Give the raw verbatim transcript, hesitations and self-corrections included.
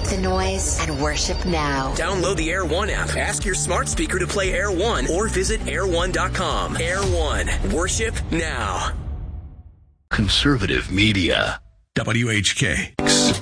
the noise and worship now. Download the Air One app. Ask your smart speaker to play Air One or visit air one dot com. Air One. Worship now. Conservative media. W H K.